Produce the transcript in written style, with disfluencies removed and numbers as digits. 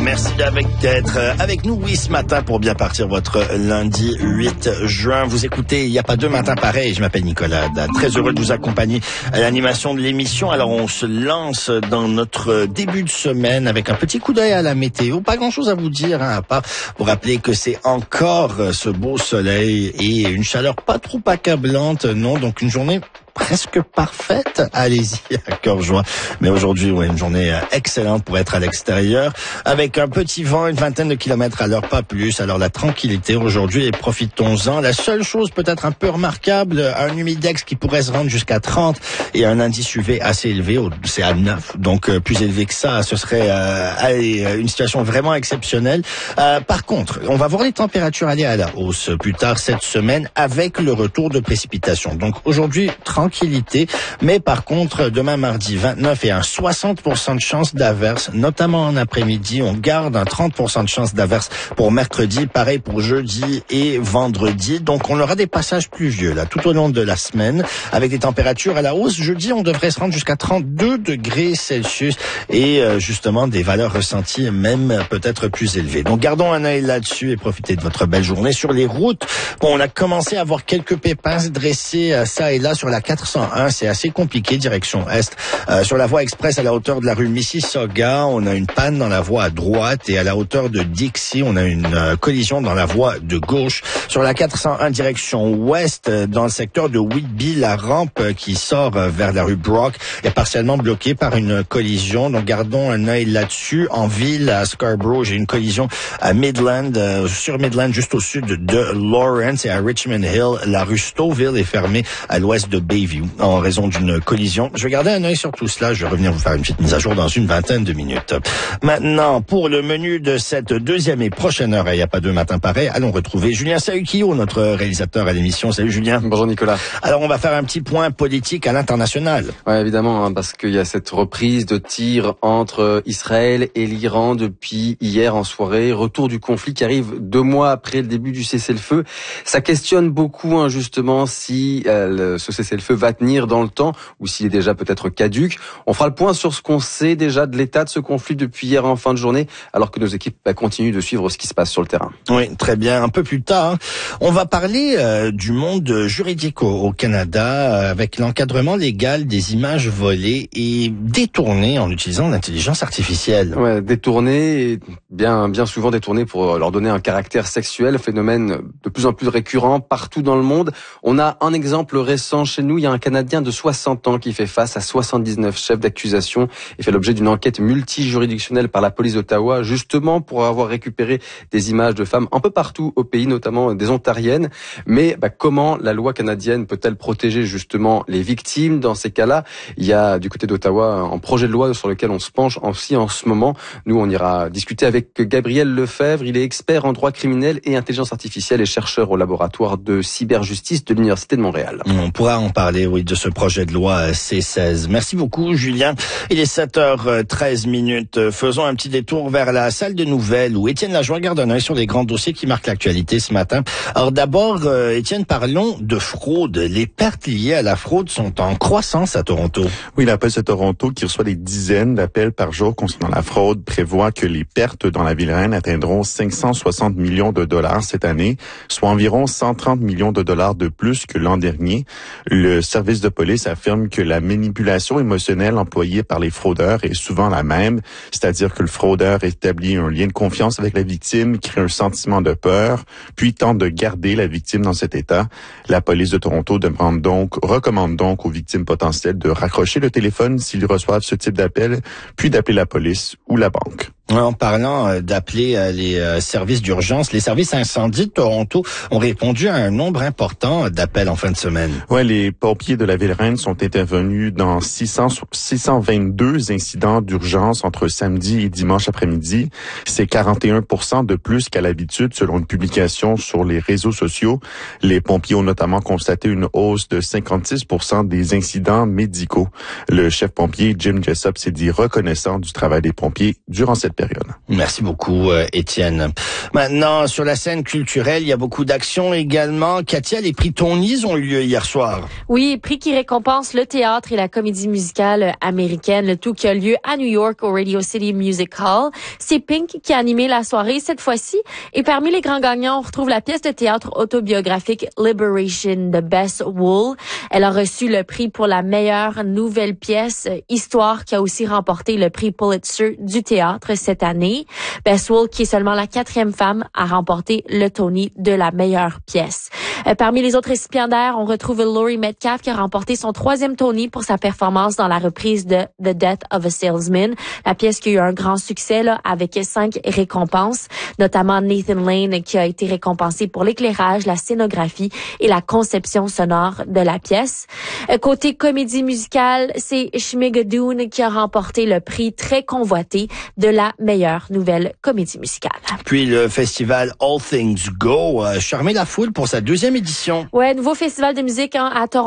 Merci d'être avec nous, oui, ce matin pour bien partir votre lundi 8 juin. Vous écoutez Il n'y a pas deux matins pareils. Je m'appelle Nicolas Haddad. Très heureux de vous accompagner à l'animation de l'émission. Alors, on se lance dans notre début de semaine avec un petit coup d'œil à la météo. Pas grand-chose à vous dire, à part vous rappeler que c'est encore ce beau soleil et une chaleur pas trop accablante, non. Donc, une journée presque parfaite. Allez-y, à cœur joie. Mais aujourd'hui, ouais, une journée excellente pour être à l'extérieur, avec un petit vent, une vingtaine de kilomètres à l'heure, pas plus. Alors la tranquillité aujourd'hui, et profitons-en. La seule chose peut-être un peu remarquable, un humidex qui pourrait se rendre jusqu'à 30 et un indice UV assez élevé, c'est à 9. Donc plus élevé que ça, ce serait une situation vraiment exceptionnelle. Par contre, on va voir les températures aller à la hausse plus tard cette semaine avec le retour de précipitations. Donc aujourd'hui, tranquillité, mais par contre, demain mardi 29 et un 60% de chance d'averse, notamment en après-midi. On garde un 30% de chance d'averse pour mercredi, pareil pour jeudi et vendredi. Donc on aura des passages pluvieux là tout au long de la semaine avec des températures à la hausse. Jeudi, on devrait se rendre jusqu'à 32 degrés Celsius et justement des valeurs ressenties même peut-être plus élevées. Donc gardons un œil là-dessus et profitez de votre belle journée. Sur les routes, bon, on a commencé à avoir quelques pépins se dresser ça et là sur la 401, c'est assez compliqué, direction Est. Sur la voie express à la hauteur de la rue Mississauga, on a une panne dans la voie à droite et à la hauteur de Dixie, on a une collision dans la voie de gauche. Sur la 401 direction Ouest, dans le secteur de Whitby, la rampe qui sort vers la rue Brock est partiellement bloquée par une collision. Donc gardons un œil là-dessus. En ville, à Scarborough, j'ai une collision à Midland, sur Midland, juste au sud de Lawrence, et à Richmond Hill, la rue Stouffville est fermée à l'ouest de Bayview en raison d'une collision. Je vais garder un œil sur tout cela. Je vais revenir vous faire une petite mise à jour dans une vingtaine de minutes. Maintenant, pour le menu de cette deuxième et prochaine heure, il n'y a pas deux matins pareils, allons retrouver Julien Saukio, notre réalisateur à l'émission. Salut Julien. Bonjour Nicolas. Alors, on va faire un petit point politique à l'international. Ouais, évidemment, parce qu'il y a cette reprise de tirs entre Israël et l'Iran depuis hier en soirée. Retour du conflit qui arrive 2 mois après le début du cessez-le-feu. Ça questionne beaucoup, justement, si ce cessez-le-feu va tenir dans le temps ou s'il est déjà peut-être caduque. On fera le point sur ce qu'on sait déjà de l'état de ce conflit depuis hier en fin de journée, alors que nos équipes continuent de suivre ce qui se passe sur le terrain. Oui, très bien. Un peu plus tard, on va parler du monde juridique au Canada avec l'encadrement légal des images volées et détournées en utilisant l'intelligence artificielle. Ouais, détournées, et bien souvent détournées pour leur donner un caractère sexuel, phénomène de plus en plus récurrent partout dans le monde. On a un exemple récent chez nous, il y a un Canadien de 60 ans qui fait face à 79 chefs d'accusation et fait l'objet d'une enquête multijuridictionnelle par la police d'Ottawa, justement pour avoir récupéré des images de femmes un peu partout au pays, notamment des Ontariennes. Mais comment la loi canadienne peut-elle protéger justement les victimes dans ces cas-là? Il y a du côté d'Ottawa un projet de loi sur lequel on se penche aussi en ce moment. Nous, on ira discuter avec Gabriel Lefebvre. Il est expert en droit criminel et intelligence artificielle et chercheur au laboratoire de cyberjustice de l'Université de Montréal. On pourra en parler, oui, de ce projet de loi C16. Merci beaucoup, Julien. Il est 7h13. Faisons un petit détour vers la salle de nouvelles où Étienne Lajoie garde un œil sur les grands dossiers qui marquent l'actualité ce matin. Alors d'abord, Étienne, parlons de fraude. Les pertes liées à la fraude sont en croissance à Toronto. Oui, la police de Toronto, qui reçoit des dizaines d'appels par jour concernant la fraude, prévoit que les pertes dans la ville reine atteindront 560 millions de dollars cette année, soit environ 130 millions de dollars de plus que l'an dernier. Le service de police affirme que la manipulation émotionnelle employée par les fraudeurs est souvent la même, c'est-à-dire que le fraudeur établit un lien de confiance avec la victime, crée un sentiment de peur, puis tente de garder la victime dans cet état. La police de Toronto recommande donc aux victimes potentielles de raccrocher le téléphone s'ils reçoivent ce type d'appel, puis d'appeler la police ou la banque. En parlant d'appeler les services d'urgence, les services incendies de Toronto ont répondu à un nombre important d'appels en fin de semaine. Ouais, les pompiers de la Ville-Reine sont intervenus dans 622 incidents d'urgence entre samedi et dimanche après-midi. C'est 41% de plus qu'à l'habitude, selon une publication sur les réseaux sociaux. Les pompiers ont notamment constaté une hausse de 56% des incidents médicaux. Le chef pompier Jim Jessup s'est dit reconnaissant du travail des pompiers durant cette période. Merci beaucoup, Étienne. Maintenant, sur la scène culturelle, il y a beaucoup d'actions également. Katia, les prix Tonys ont eu lieu hier soir. Oui, prix qui récompense le théâtre et la comédie musicale américaine, le tout qui a lieu à New York au Radio City Music Hall. C'est Pink qui a animé la soirée cette fois-ci. Et parmi les grands gagnants, on retrouve la pièce de théâtre autobiographique Liberation de Bess Wool. Elle a reçu le prix pour la meilleure nouvelle pièce, Histoire, qui a aussi remporté le prix Pulitzer du théâtre cette année. Bess Wool, qui est seulement la 4e femme à remporter le Tony de la meilleure pièce. Parmi les autres récipiendaires, on retrouve Laurie Metcalf qui a remporté son 3e Tony pour sa performance dans la reprise de The Death of a Salesman, la pièce qui a eu un grand succès là, avec 5 récompenses, notamment Nathan Lane qui a été récompensé pour l'éclairage, la scénographie et la conception sonore de la pièce. Côté comédie musicale, c'est Schmigadoon qui a remporté le prix très convoité de la meilleure nouvelle comédie musicale. Puis le festival All Things Go a charmé la foule pour sa 2e édition. Ouais, nouveau festival de musique à Toronto.